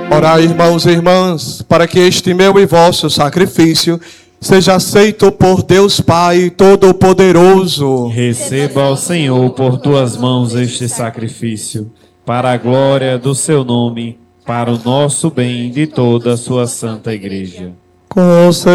Orai, irmãos e irmãs, para que este meu e vosso sacrifício seja aceito por Deus Pai Todo-Poderoso. Receba ao Senhor por tuas mãos este sacrifício, para a glória do seu nome, para o nosso bem e de toda a sua santa igreja. Conceda